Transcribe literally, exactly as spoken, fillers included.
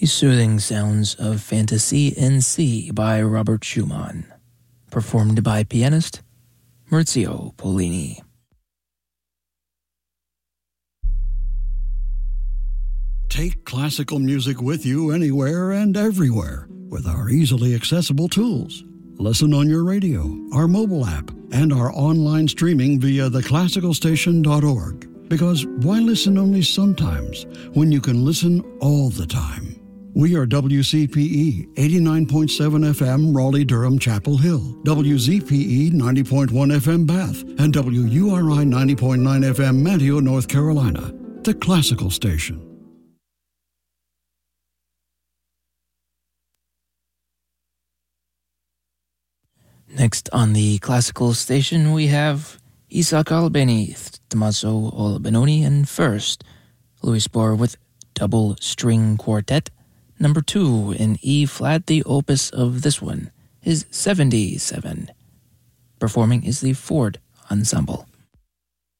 The soothing sounds of Fantasy in C by Robert Schumann, performed by pianist Maurizio Pollini. Take classical music with you anywhere and everywhere with our easily accessible tools. Listen on your radio, our mobile app, and our online streaming via the classical station dot org. Because why listen only sometimes when you can listen all the time? We are W C P E eighty-nine point seven F M Raleigh-Durham Chapel Hill, W Z P E ninety point one F M Bath, and W U R I ninety point nine F M Manteo, North Carolina, the classical station. Next on the classical station, we have Isaac Albeni, Tommaso Albinoni, and first, Louis Spohr with Double String Quartet, number two in E-flat. The opus of this one is seventy-seven. Performing is the Ford Ensemble.